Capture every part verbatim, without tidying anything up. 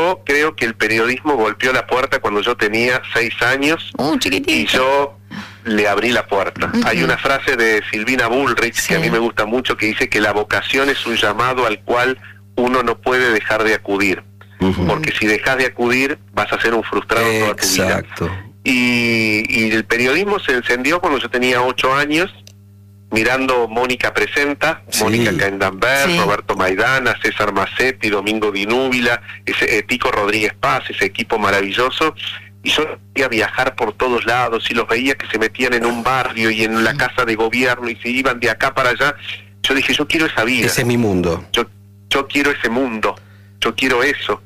yo creo que el periodismo golpeó la puerta cuando yo tenía seis años, uh, y yo le abrí la puerta. Uh-huh. Hay una frase de Silvina Bullrich, sí, que a mí me gusta mucho, que dice que la vocación es un llamado al cual uno no puede dejar de acudir, uh-huh. porque si dejas de acudir vas a ser un frustrado toda tu vida. Exacto. Y, y el periodismo se encendió cuando yo tenía ocho años, mirando Mónica Presenta, sí. Mónica Caindambert, sí. Roberto Maidana, César Massetti, Domingo Di Núbila, ese eh, Tico Rodríguez Paz, ese equipo maravilloso, y yo quería viajar por todos lados y los veía que se metían en un barrio y en la casa de gobierno y se iban de acá para allá. Yo dije, yo quiero esa vida. Ese es mi mundo. Yo, yo quiero ese mundo, yo quiero eso.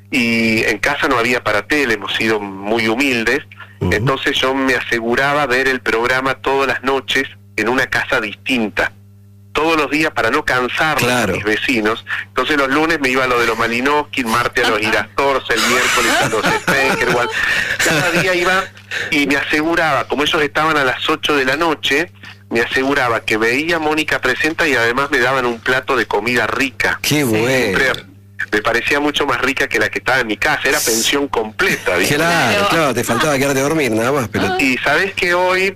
Y en casa no había para tele, hemos sido muy humildes, uh-huh. entonces yo me aseguraba ver el programa todas las noches en una casa distinta, todos los días, para no cansar claro. a mis vecinos. Entonces los lunes me iba a lo de los Malinowski, el martes a los Irastorza, el miércoles a los Spenckerwald. Cada día iba y me aseguraba, como ellos estaban a las ocho de la noche, me aseguraba que veía Mónica Presenta y además me daban un plato de comida rica. ¡Qué bueno! Siempre me parecía mucho más rica que la que estaba en mi casa, era pensión completa, ¿viste? Claro, claro, te faltaba quedarte a dormir nada más. Pero... Y sabés que hoy...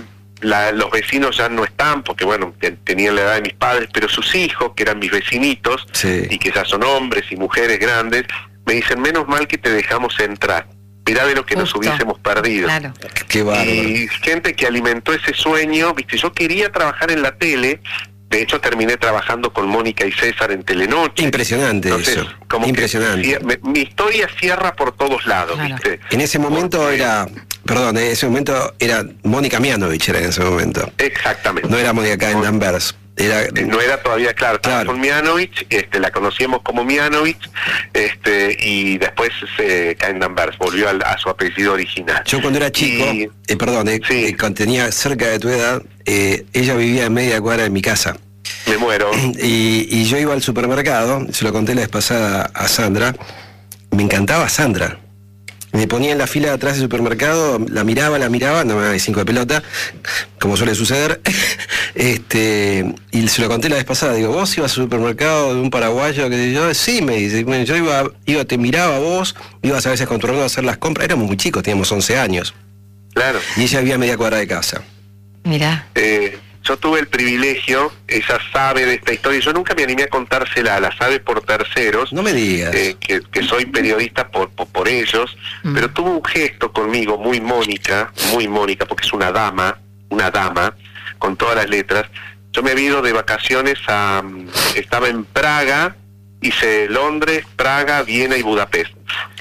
La, los vecinos ya no están, porque bueno, te, tenían la edad de mis padres, pero sus hijos, que eran mis vecinitos, sí. y que ya son hombres y mujeres grandes, me dicen, menos mal que te dejamos entrar, mirá de lo que Justo. Nos hubiésemos perdido. Claro. Qué bárbaro. Y gente que alimentó ese sueño, viste, yo quería trabajar en la tele, de hecho terminé trabajando con Mónica y César en Telenoche. Impresionante. Entonces, eso, como impresionante. Que, me, mi historia cierra por todos lados, claro. ¿viste? En ese momento Porque, era... Perdón, en ese momento era Mónica Mianovich, era en ese momento. Exactamente. No era Mónica Caindambert. Era... No era todavía, claro, claro. con Mianovich, este, la conocíamos como Mianovich, este, y después eh, Caindambert volvió a, a su apellido original. Yo cuando era chico, y... eh, perdón, eh, sí. eh, cuando tenía cerca de tu edad, eh, ella vivía en media cuadra de mi casa. Me muero. Y, y yo iba al supermercado, se lo conté la vez pasada a Sandra, me encantaba Sandra. Me ponía en la fila de atrás del supermercado, la miraba, la miraba, no me daba cinco de pelota, como suele suceder. este Y se lo conté la vez pasada, digo, ¿vos ibas al supermercado de un paraguayo? Que sé yo, sí, me dice, yo iba, iba, te miraba vos, ibas a veces con tu hermano a hacer las compras, éramos muy chicos, teníamos once años. Claro. Y ella vivía a media cuadra de casa. Mirá. Eh, yo tuve el privilegio, ella sabe de esta historia, yo nunca me animé a contársela, la sabe por terceros. No me digas. Eh, que, que soy periodista por, por, por ellos, mm. pero tuvo un gesto conmigo muy Mónica, muy Mónica, porque es una dama, una dama, con todas las letras. Yo me había ido de vacaciones a... Estaba en Praga, hice Londres, Praga, Viena y Budapest.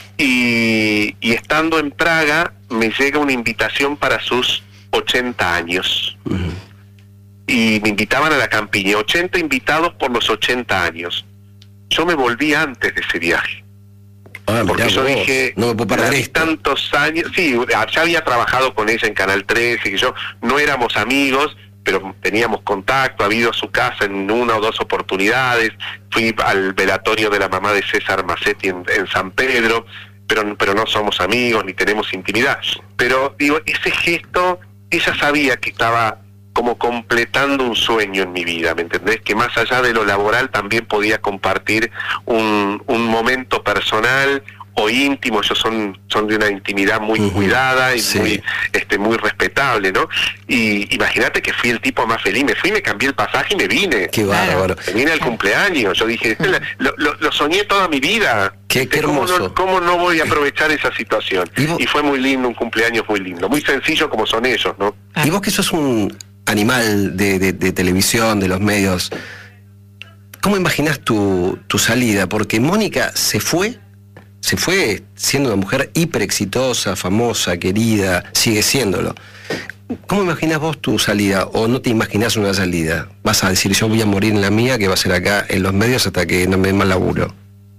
Y, y estando en Praga, me llega una invitación para sus ochenta años. Mm. Y me invitaban a la campiña, ochenta invitados por los ochenta años. Yo me volví antes de ese viaje. Ah, porque yo vos. dije, no me puedo perder esto. Tantos años, sí, ya había trabajado con ella en Canal trece, que yo no éramos amigos, pero teníamos contacto, había ido a su casa en una o dos oportunidades, fui al velatorio de la mamá de César Massetti en, en San Pedro, pero, pero no somos amigos ni tenemos intimidad. Pero digo, ese gesto, ella sabía que estaba como completando un sueño en mi vida, ¿me entendés? Que más allá de lo laboral también podía compartir un, un momento personal o íntimo. Ellos son, son de una intimidad muy uh-huh. cuidada y sí. muy este muy respetable, ¿no? Y imagínate que fui el tipo más feliz, me fui, me cambié el pasaje y me vine. Qué bárbaro. Me vine al cumpleaños, yo dije, lo, lo, lo soñé toda mi vida. Qué, qué hermoso. ¿Cómo no, ¿Cómo no voy a aprovechar esa situación? ¿Y, y fue muy lindo, un cumpleaños muy lindo, muy sencillo como son ellos, ¿no? Y vos que sos un animal de, de, de televisión, de los medios, ¿cómo imaginás tu, tu salida? Porque Mónica se fue, se fue siendo una mujer hiper exitosa, famosa, querida, sigue siéndolo. ¿Cómo imaginás vos tu salida? ¿O no te imaginás una salida? ¿Vas a decir, yo voy a morir en la mía, que va a ser acá en los medios hasta que no me den más laburo?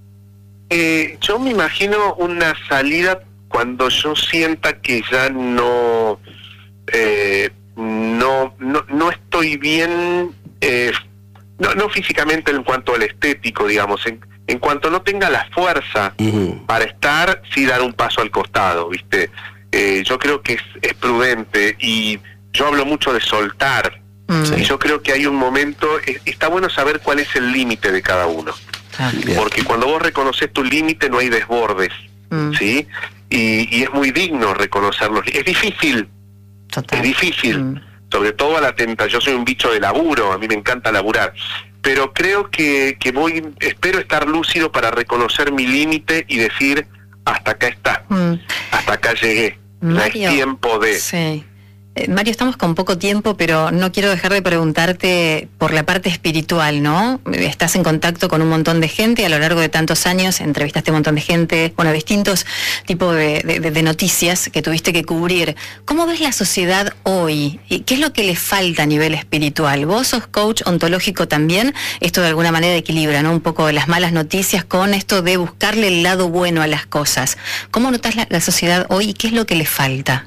Eh, yo me imagino una salida cuando yo sienta que ya no... Eh, No, no, no estoy bien, eh, no, no físicamente en cuanto al estético, digamos, en, en cuanto no tenga la fuerza uh-huh. para estar, sí dar un paso al costado, ¿viste? Eh, yo creo que es, es prudente y yo hablo mucho de soltar, uh-huh. y yo creo que hay un momento, es, está bueno saber cuál es el límite de cada uno. Ah, porque cuando vos reconoces tu límite no hay desbordes, mm. ¿sí? Y, y es muy digno reconocerlos. Es difícil, Total. es difícil, mm. sobre todo a la tenta. Yo soy un bicho de laburo, a mí me encanta laburar, pero creo que, que voy, espero estar lúcido para reconocer mi límite y decir, hasta acá está, mm. hasta acá llegué, Mario, ya es tiempo de... Sí. Eh, Mario, estamos con poco tiempo, pero no quiero dejar de preguntarte por la parte espiritual, ¿no? Estás en contacto con un montón de gente a lo largo de tantos años, entrevistaste a un montón de gente, bueno, distintos tipos de, de, de noticias que tuviste que cubrir. ¿Cómo ves la sociedad hoy? ¿Y qué es lo que le falta a nivel espiritual? Vos sos coach ontológico también, esto de alguna manera equilibra, ¿no? Un poco las malas noticias con esto de buscarle el lado bueno a las cosas. ¿Cómo notás la, la sociedad hoy y qué es lo que le falta?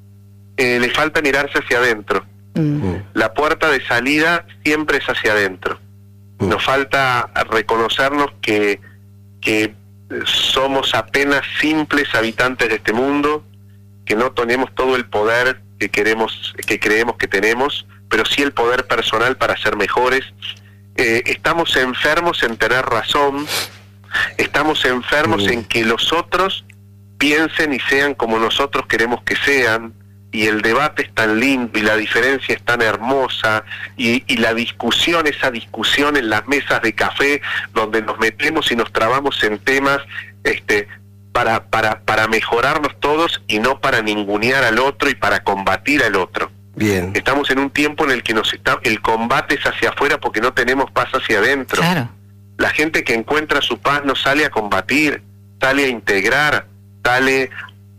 Eh, le falta mirarse hacia adentro. Mm. La puerta de salida siempre es hacia adentro. Mm. Nos falta reconocernos que, que somos apenas simples habitantes de este mundo, que no tenemos todo el poder que queremos, que creemos que tenemos, pero sí el poder personal para ser mejores. Eh, estamos enfermos en tener razón, estamos enfermos mm. en que los otros piensen y sean como nosotros queremos que sean. Y el debate es tan lindo y la diferencia es tan hermosa y, y la discusión, esa discusión en las mesas de café donde nos metemos y nos trabamos en temas este, para, para, para mejorarnos todos y no para ningunear al otro y para combatir al otro. Bien. Estamos en un tiempo en el que nos está, el combate es hacia afuera porque no tenemos paz hacia adentro. Claro. La gente que encuentra su paz no sale a combatir, sale a integrar, sale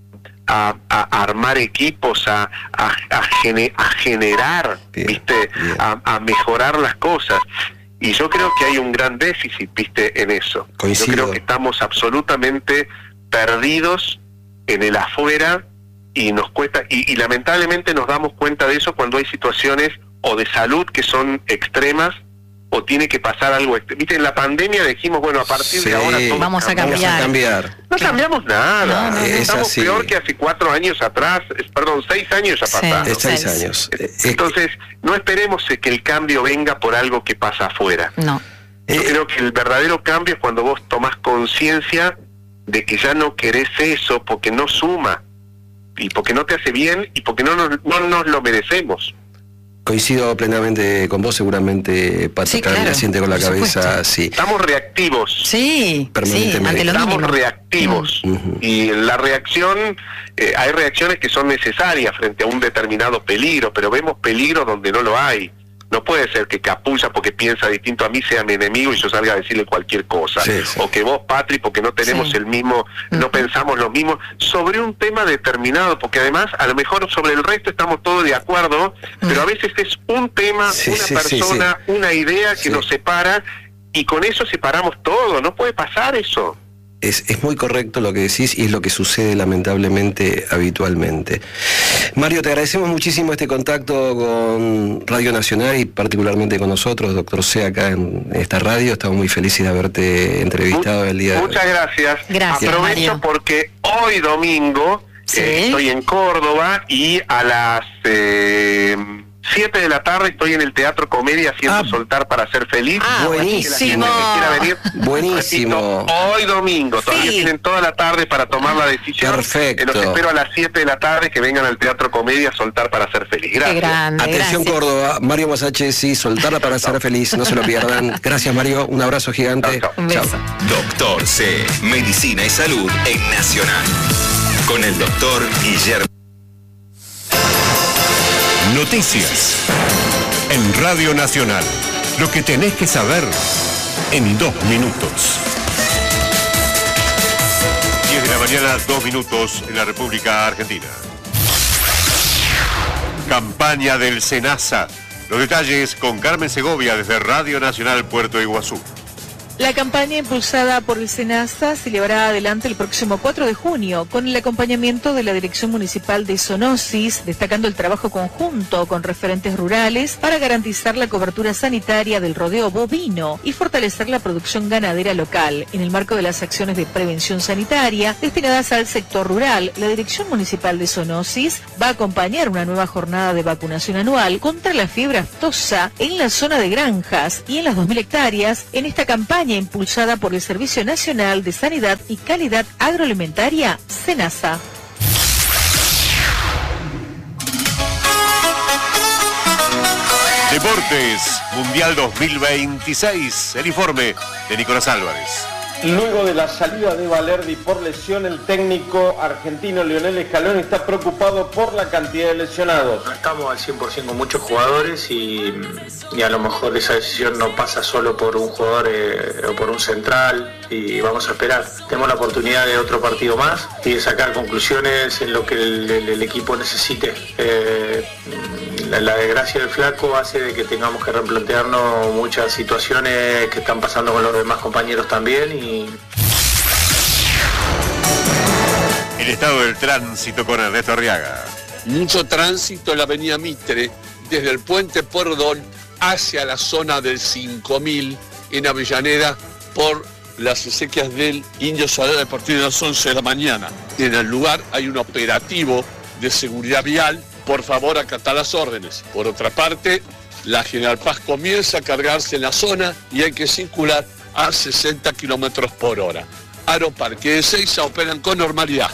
A, a armar equipos, a, a, a, gene, a generar, bien, ¿viste? Bien. A, a mejorar las cosas. Y yo creo que hay un gran déficit, ¿viste? En eso. Coincido. Yo creo que estamos absolutamente perdidos en el afuera y nos cuesta, y, y lamentablemente nos damos cuenta de eso cuando hay situaciones o de salud que son extremas, o tiene que pasar algo. Viste, en la pandemia dijimos, bueno, a partir sí, de ahora todos vamos a cambiar. Vamos a cambiar. No cambiamos nada. No, no, no. Estamos así. peor que hace cuatro años atrás, perdón, seis años ha pasado. Sí, seis años. Entonces, no esperemos que el cambio venga por algo que pasa afuera. No. Yo eh, creo que el verdadero cambio es cuando vos tomás conciencia de que ya no querés eso porque no suma, y porque no te hace bien, y porque no nos, no nos lo merecemos. Coincido plenamente con vos, seguramente Pato sí, claro, siente con la cabeza, sí. Estamos reactivos. Sí, permanentemente. Sí, Estamos mínimo. reactivos. Mm. Uh-huh. Y la reacción, eh, hay reacciones que son necesarias frente a un determinado peligro, pero vemos peligro donde no lo hay. No puede ser que Capulla, porque piensa distinto a mí, sea mi enemigo y yo salga a decirle cualquier cosa. Sí, sí. O que vos, Patri, porque no tenemos sí. el mismo, no uh-huh. pensamos lo mismo, sobre un tema determinado, porque además, a lo mejor sobre el resto estamos todos de acuerdo, uh-huh. pero a veces es un tema, sí, una sí, persona, sí, sí. una idea que sí. nos separa, y con eso separamos todo. No puede pasar eso. Es, es muy correcto lo que decís y es lo que sucede lamentablemente habitualmente. Mario, te agradecemos muchísimo este contacto con Radio Nacional y particularmente con nosotros, doctor C, acá en esta radio. Estamos muy felices de haberte entrevistado el día de hoy. Muchas gracias. Gracias, Aprovecho Mario. Porque hoy domingo ¿Sí? eh, estoy en Córdoba y a las eh, siete de la tarde estoy en el Teatro Comedia haciendo ah, Soltar para ser feliz. Ah, buenísimo. Venir, buenísimo. Repito, hoy domingo, todavía sí. tienen toda la tarde para tomar la decisión. Perfecto. Eh, los espero a las siete de la tarde que vengan al Teatro Comedia Soltar para ser feliz. Gracias. Qué grande, Atención gracias. Córdoba, Mario Masachesi, Soltar para ser feliz, no se lo pierdan. Gracias, Mario, un abrazo gigante. Chao, chao. Un beso. Doctor C, Medicina y Salud en Nacional. Con el doctor Guillermo. Noticias en Radio Nacional. Lo que tenés que saber en dos minutos. diez de la mañana, dos minutos en la República Argentina. Campaña del SENASA. Los detalles con Carmen Segovia desde Radio Nacional Puerto Iguazú. La campaña impulsada por el SENASA se llevará adelante el próximo cuatro de junio con el acompañamiento de la Dirección Municipal de Zoonosis, destacando el trabajo conjunto con referentes rurales para garantizar la cobertura sanitaria del rodeo bovino y fortalecer la producción ganadera local. En el marco de las acciones de prevención sanitaria destinadas al sector rural, la Dirección Municipal de Zoonosis va a acompañar una nueva jornada de vacunación anual contra la fiebre aftosa en la zona de granjas y en las dos mil hectáreas. En esta campaña campaña impulsada por el Servicio Nacional de Sanidad y Calidad Agroalimentaria, SENASA. Deportes, Mundial dos mil veintiséis, el informe de Nicolás Álvarez. Luego de la salida de Valerdi por lesión, el técnico argentino Lionel Scaloni está preocupado por la cantidad de lesionados. No estamos al cien por ciento con muchos jugadores y, y a lo mejor esa decisión no pasa solo por un jugador eh, o por un central y vamos a esperar. Tenemos la oportunidad de otro partido más y de sacar conclusiones en lo que el, el, el equipo necesite. Eh, la, la desgracia del flaco hace de que tengamos que replantearnos muchas situaciones que están pasando con los demás compañeros también y el estado del tránsito con Ernesto Arriaga. Mucho tránsito en la avenida Mitre, desde el puente Pueyrredón hacia la zona del cinco mil en Avellaneda por las acequias del Indio Solari a partir de las once de la mañana. En el lugar hay un operativo de seguridad vial, por favor acatar las órdenes. Por otra parte, la General Paz comienza a cargarse en la zona y hay que circular a sesenta kilómetros por hora. Aeroparque de Ezeiza operan con normalidad.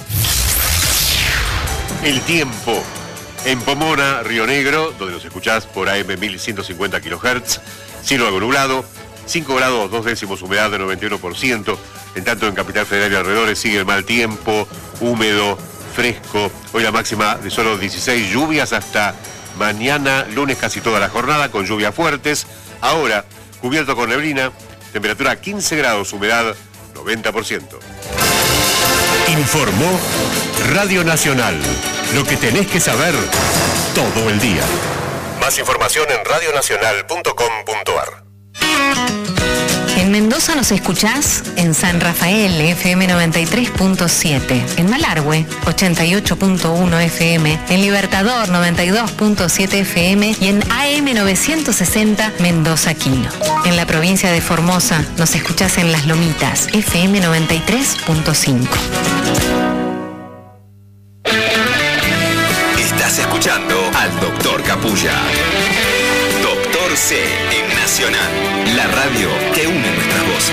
El tiempo. En Pomona, Río Negro, donde nos escuchás por A M mil ciento cincuenta kilohertz, cielo algo nublado, cinco grados dos décimos, humedad de noventa y uno por ciento. En tanto, en Capital Federal y alrededores sigue el mal tiempo, húmedo, fresco. Hoy la máxima de solo dieciséis, lluvias hasta mañana, lunes casi toda la jornada, con lluvias fuertes. Ahora, cubierto con neblina, temperatura quince grados, humedad noventa por ciento. Informó Radio Nacional. Lo que tenés que saber todo el día. Más información en radio nacional punto com punto a r. En Mendoza nos escuchás en San Rafael, F M noventa y tres punto siete, en Malargüe, ochenta y ocho punto uno F M, en Libertador, noventa y dos punto siete F M y en A M novecientos sesenta Mendoza Quino. En la provincia de Formosa nos escuchás en Las Lomitas, F M noventa y tres punto cinco. Estás escuchando al doctor Capulla. Doctor C en Nacional, la radio que une nuestras voces.